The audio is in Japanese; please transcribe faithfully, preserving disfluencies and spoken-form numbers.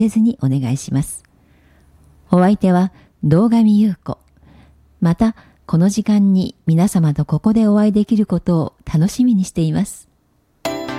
せずにお願いします。お相手は堂上優子。またこの時間に皆様とここでお会いできることを楽しみにしています。